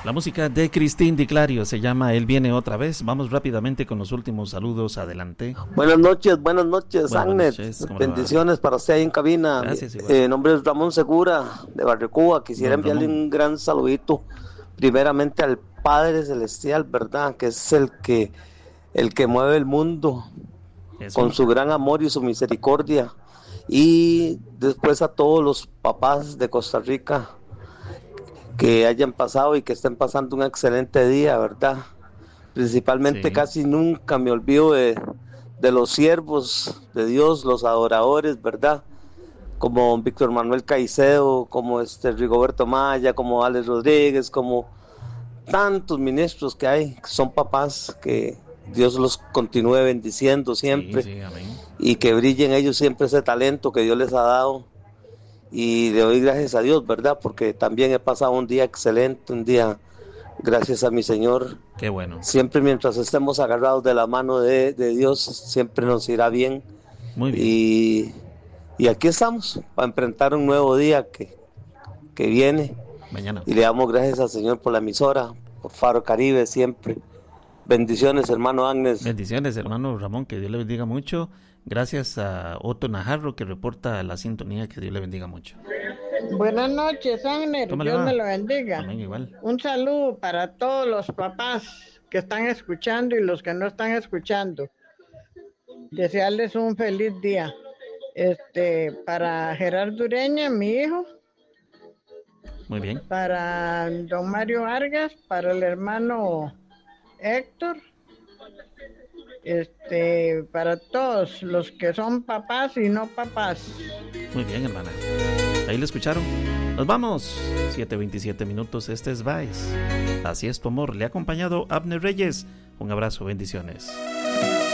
La música de Cristín Di Clario se llama Él viene otra vez. Vamos rápidamente con los últimos saludos. Adelante. Buenas noches, Agnes. Bendiciones para usted ahí en cabina. Gracias, Mi nombre es Ramón Segura, de Barrio Cuba. Quisiera enviarle un gran saludito, primeramente al Padre Celestial, ¿verdad? Que es el que mueve el mundo. Eso. Con su gran amor y su misericordia. Y después a todos los papás de Costa Rica que hayan pasado y que estén pasando un excelente día, ¿verdad? Principalmente sí. Casi nunca me olvido de los siervos de Dios, los adoradores, ¿verdad? Como Víctor Manuel Caicedo, como Rigoberto Maya, como Alex Rodríguez, como tantos ministros que hay, que son papás, que Dios los continúe bendiciendo siempre, sí, amén. Y que brillen ellos siempre ese talento que Dios les ha dado. Y le doy gracias a Dios, ¿verdad? Porque también he pasado un día excelente, un día gracias a mi Señor. Qué bueno. Siempre mientras estemos agarrados de la mano de Dios, siempre nos irá bien. Muy bien. Y aquí estamos, para enfrentar un nuevo día que viene. Mañana. Y le damos gracias al Señor por la emisora, por Faro Caribe siempre. Bendiciones, hermano Agnes. Bendiciones, hermano Ramón, que Dios le bendiga mucho. Gracias a Otto Najarro, que reporta la sintonía, que Dios le bendiga mucho. Buenas noches, Agner. Dios me lo bendiga. Amén, igual. Un saludo para todos los papás que están escuchando y los que no están escuchando. Desearles un feliz día. Para Gerardo Ureña, mi hijo. Muy bien. Para don Mario Vargas, para el hermano Héctor. Para todos los que son papás y no papás. Muy bien, hermana. Ahí lo escucharon. Nos vamos. 7:27 minutos. Este es Vice. Así es tu amor. Le ha acompañado Abner Reyes. Un abrazo, bendiciones.